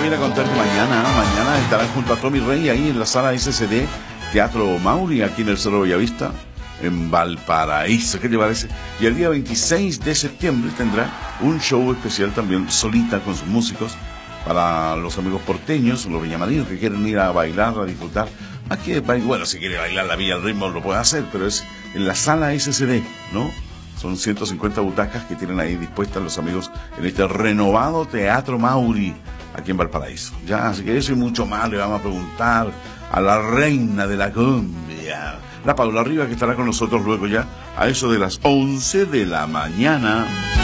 viene a contar que mañana estarán junto a Tommy Rey ahí en la sala SCD Teatro Mauri, aquí en el Cerro Bellavista, en Valparaíso. ¿Qué te parece? Y el día 26 de septiembre tendrá un show especial también, solita, con sus músicos, para los amigos porteños, los villamarinos que quieren ir a bailar, a disfrutar. Más que, bueno, si quiere bailar la Villa del Ritmo lo puede hacer, pero es en la sala SCD, ¿no? Son 150 butacas que tienen ahí dispuestas los amigos en este renovado Teatro Mauri, aquí en Valparaíso. Ya, así que eso y mucho más le vamos a preguntar a la reina de la cumbia, la Paula Rivas, que estará con nosotros luego ya a eso de las 11 de la mañana.